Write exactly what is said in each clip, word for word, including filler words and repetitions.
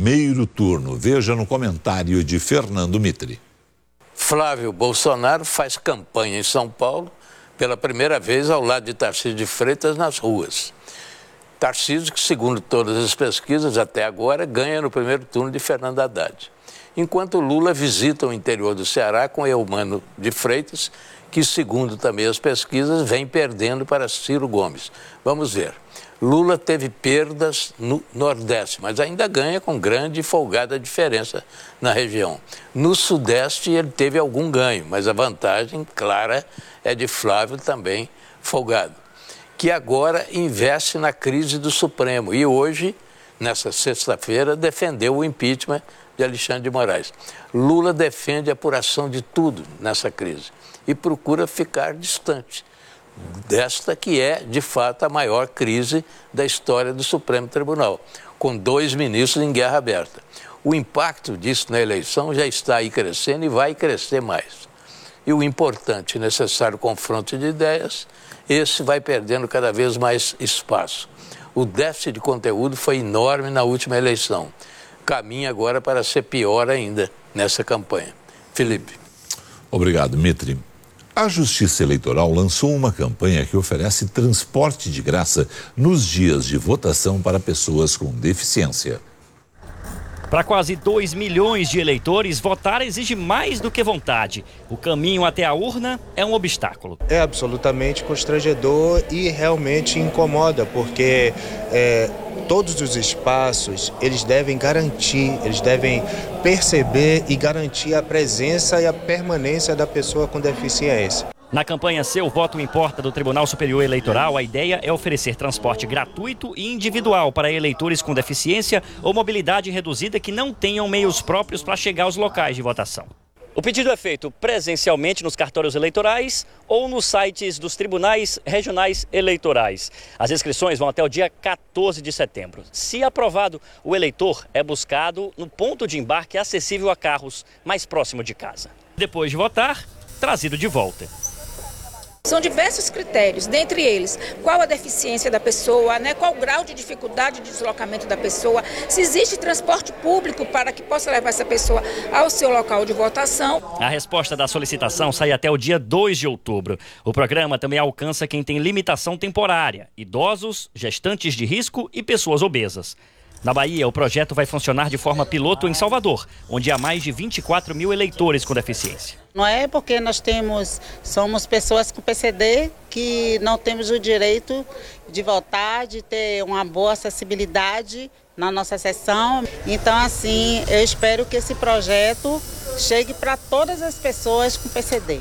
primeiro turno. Veja no comentário de Fernando Mitri. Flávio Bolsonaro faz campanha em São Paulo pela primeira vez ao lado de Tarcísio de Freitas nas ruas. Tarcísio, que segundo todas as pesquisas até agora, ganha no primeiro turno de Fernando Haddad. Enquanto Lula visita o interior do Ceará com Eumano de Freitas, que segundo também as pesquisas, vem perdendo para Ciro Gomes. Vamos ver. Lula teve perdas no Nordeste, mas ainda ganha com grande e folgada diferença na região. No Sudeste ele teve algum ganho, mas a vantagem clara é de Flávio também folgado, que agora investe na crise do Supremo e hoje, nessa sexta-feira, defendeu o impeachment de Alexandre de Moraes. Lula defende a apuração de tudo nessa crise e procura ficar distante desta que é, de fato, a maior crise da história do Supremo Tribunal, com dois ministros em guerra aberta. O impacto disso na eleição já está aí crescendo e vai crescer mais. E o importante e necessário confronto de ideias, esse vai perdendo cada vez mais espaço. O déficit de conteúdo foi enorme na última eleição. Caminha agora para ser pior ainda nessa campanha. Felipe. Obrigado, Mitri. A Justiça Eleitoral lançou uma campanha que oferece transporte de graça nos dias de votação para pessoas com deficiência. Para quase dois milhões de eleitores, votar exige mais do que vontade. O caminho até a urna é um obstáculo. É absolutamente constrangedor e realmente incomoda, porque é, todos os espaços, eles devem garantir, eles devem perceber e garantir a presença e a permanência da pessoa com deficiência. Na campanha Seu Voto Importa do Tribunal Superior Eleitoral, a ideia é oferecer transporte gratuito e individual para eleitores com deficiência ou mobilidade reduzida que não tenham meios próprios para chegar aos locais de votação. O pedido é feito presencialmente nos cartórios eleitorais ou nos sites dos tribunais regionais eleitorais. As inscrições vão até o dia quatorze de setembro. Se aprovado, o eleitor é buscado no ponto de embarque acessível a carros mais próximo de casa. Depois de votar, trazido de volta. São diversos critérios, dentre eles, qual a deficiência da pessoa, né, qual o grau de dificuldade de deslocamento da pessoa, se existe transporte público para que possa levar essa pessoa ao seu local de votação. A resposta da solicitação sai até o dia dois de outubro. O programa também alcança quem tem limitação temporária, idosos, gestantes de risco e pessoas obesas. Na Bahia, o projeto vai funcionar de forma piloto em Salvador, onde há mais de vinte e quatro mil eleitores com deficiência. Não é porque nós temos, somos pessoas com P C D que não temos o direito de votar, de ter uma boa acessibilidade na nossa sessão. Então, assim, eu espero que esse projeto chegue para todas as pessoas com P C D.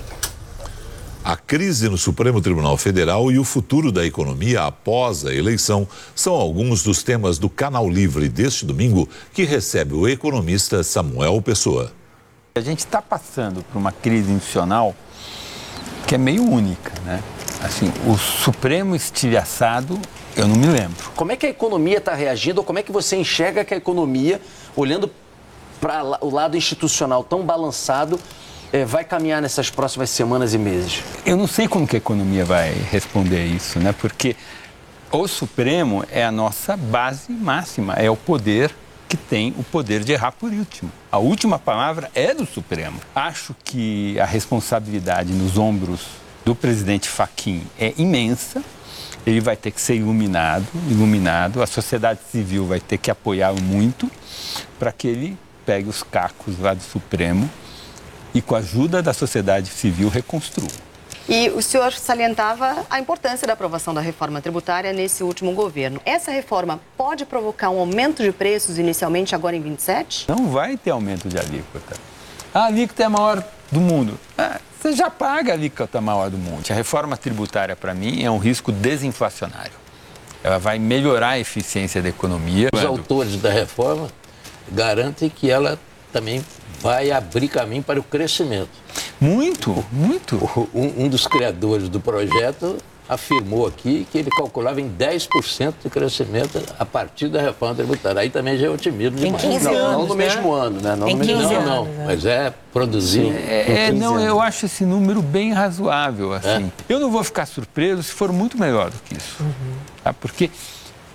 A crise no Supremo Tribunal Federal e o futuro da economia após a eleição são alguns dos temas do Canal Livre deste domingo, que recebe o economista Samuel Pessoa. A gente está passando por uma crise institucional que é meio única, né? Assim, o Supremo estilhaçado, eu não me lembro. Como é que a economia está reagindo, ou como é que você enxerga que a economia, olhando para o lado institucional tão balançado, É, vai caminhar nessas próximas semanas e meses? Eu não sei como que a economia vai responder a isso, né? Porque o Supremo é a nossa base máxima, é o poder que tem o poder de errar por último. A última palavra é do Supremo. Acho que a responsabilidade nos ombros do presidente Fachin é imensa. Ele vai ter que ser iluminado, iluminado. A sociedade civil vai ter que apoiá-lo muito para que ele pegue os cacos lá do Supremo e, com a ajuda da sociedade civil, reconstrua. E o senhor salientava a importância da aprovação da reforma tributária nesse último governo. Essa reforma pode provocar um aumento de preços inicialmente agora em vinte e sete? Não vai ter aumento de alíquota. A alíquota é a maior do mundo. Ah, você já paga a alíquota maior do mundo. A reforma tributária, para mim, é um risco desinflacionário. Ela vai melhorar a eficiência da economia. Os autores da reforma garantem que ela também vai abrir caminho para o crescimento. Muito, muito. Um, um dos criadores do projeto afirmou aqui que ele calculava em dez por cento de crescimento a partir da reforma tributária. Aí também já é otimismo demais. Em quinze anos, não, não no mesmo né? ano, né? Não em no mesmo quinze ano. Não, não, mas é produzir. É, é, não, eu acho esse número bem razoável, assim. É? Eu não vou ficar surpreso se for muito melhor do que isso. Uhum. Tá? Porque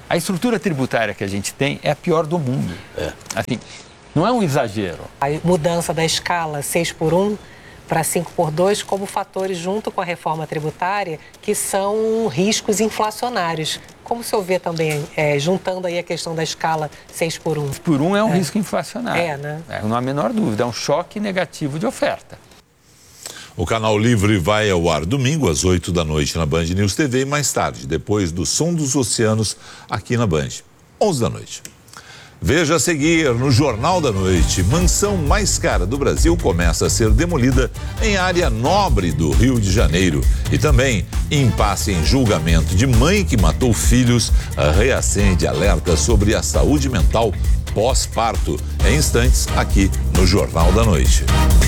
A estrutura tributária que a gente tem é a pior do mundo. É. Assim, não é um exagero. A mudança da escala seis por um para cinco por dois como fatores junto com a reforma tributária que são riscos inflacionários. Como o senhor vê também, é, juntando aí a questão da escala seis por um? seis por um é um é. risco inflacionário. É, né? É, não há a menor dúvida, é um choque negativo de oferta. O Canal Livre vai ao ar domingo às oito da noite na Band News T V e mais tarde, depois do Som dos Oceanos, aqui na Band, onze da noite. Veja a seguir no Jornal da Noite. Mansão mais cara do Brasil começa a ser demolida em área nobre do Rio de Janeiro. E também, impasse em julgamento de mãe que matou filhos, reacende alerta sobre a saúde mental pós-parto. Em instantes, aqui no Jornal da Noite.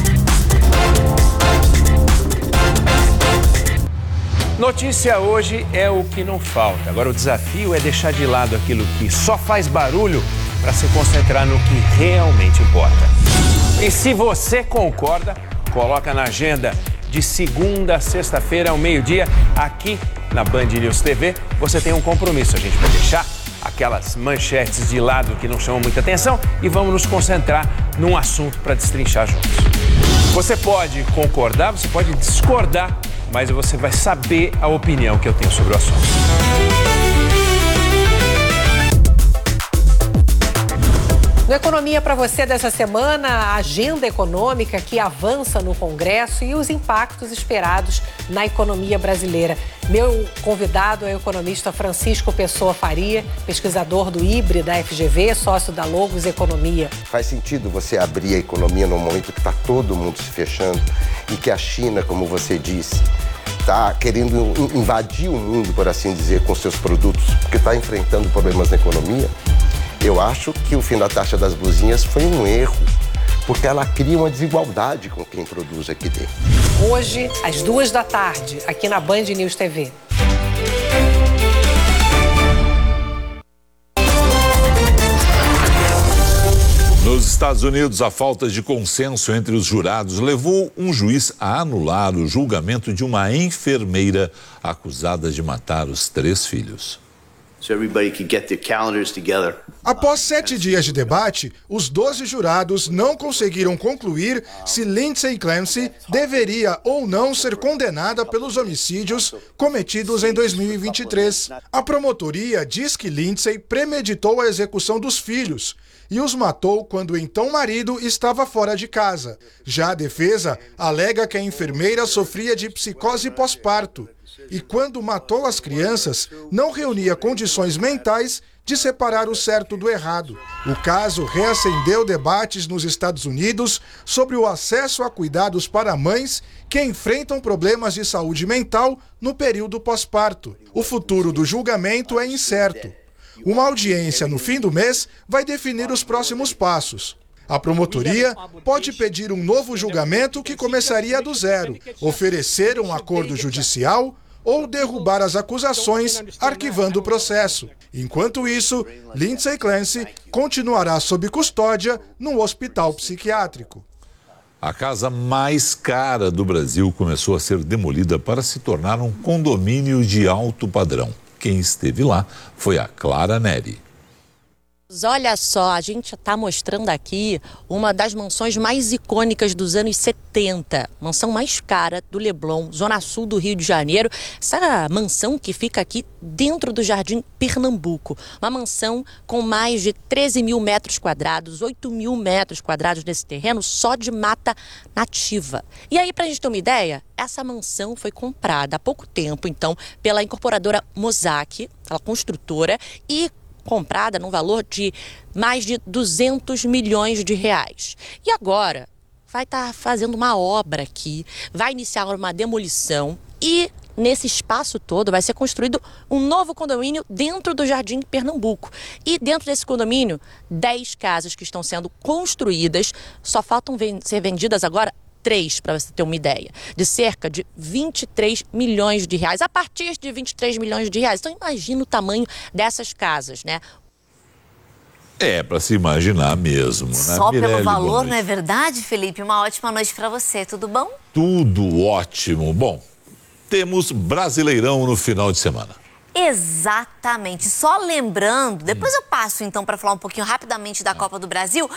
Notícia hoje é o que não falta. Agora o desafio é deixar de lado aquilo que só faz barulho para se concentrar no que realmente importa. E se você concorda, coloca na agenda de segunda a sexta-feira ao meio-dia, aqui na Band News T V. Você tem um compromisso, a gente vai deixar aquelas manchetes de lado que não chamam muita atenção e vamos nos concentrar num assunto para destrinchar juntos. Você pode concordar, você pode discordar, mas você vai saber a opinião que eu tenho sobre o assunto. No Economia para você dessa semana, a agenda econômica que avança no Congresso e os impactos esperados na economia brasileira. Meu convidado é o economista Francisco Pessoa Faria, pesquisador do I B R E da F G V, sócio da Logos Economia. Faz sentido você abrir a economia num momento que está todo mundo se fechando e que a China, como você disse, está querendo invadir o mundo, por assim dizer, com seus produtos, porque está enfrentando problemas na economia? Eu acho que o fim da taxa das blusinhas foi um erro, porque ela cria uma desigualdade com quem produz aqui dentro. Hoje, às duas da tarde, aqui na Band News T V. Nos Estados Unidos, a falta de consenso entre os jurados levou um juiz a anular o julgamento de uma enfermeira acusada de matar os três filhos. Após sete dias de debate, os doze jurados não conseguiram concluir se Lindsay Clancy deveria ou não ser condenada pelos homicídios cometidos em dois mil e vinte e três. A promotoria diz que Lindsay premeditou a execução dos filhos e os matou quando o então marido estava fora de casa. Já a defesa alega que a enfermeira sofria de psicose pós-parto e, quando matou as crianças, não reunia condições mentais de separar o certo do errado. O caso reacendeu debates nos Estados Unidos sobre o acesso a cuidados para mães que enfrentam problemas de saúde mental no período pós-parto. O futuro do julgamento é incerto. Uma audiência no fim do mês vai definir os próximos passos. A promotoria pode pedir um novo julgamento que começaria do zero, oferecer um acordo judicial ou derrubar as acusações, arquivando o processo. Enquanto isso, Lindsay Clancy continuará sob custódia num hospital psiquiátrico. A casa mais cara do Brasil começou a ser demolida para se tornar um condomínio de alto padrão. Quem esteve lá foi a Clara Neri. Olha só, a gente está mostrando aqui uma das mansões mais icônicas dos anos setenta. Mansão mais cara do Leblon, zona sul do Rio de Janeiro. Essa mansão que fica aqui dentro do Jardim Pernambuco. Uma mansão com mais de treze mil metros quadrados, oito mil metros quadrados nesse terreno só de mata nativa. E aí, para a gente ter uma ideia, essa mansão foi comprada há pouco tempo, então, pela incorporadora Mosaic, a construtora, e comprada num valor de mais de duzentos milhões de reais. E agora vai estar fazendo uma obra aqui, vai iniciar uma demolição e nesse espaço todo vai ser construído um novo condomínio dentro do Jardim Pernambuco. E dentro desse condomínio, dez casas que estão sendo construídas, só faltam ser vendidas agora três, para você ter uma ideia, de cerca de vinte e três milhões de reais, a partir de vinte e três milhões de reais. Então imagina o tamanho dessas casas, né? É, para se imaginar mesmo, né? Só Mirelle, pelo valor, não é verdade, Felipe? Uma ótima noite para você, tudo bom? Tudo ótimo. Bom, temos Brasileirão no final de semana. Exatamente. Só lembrando, depois eu passo então para falar um pouquinho rapidamente da Copa do Brasil,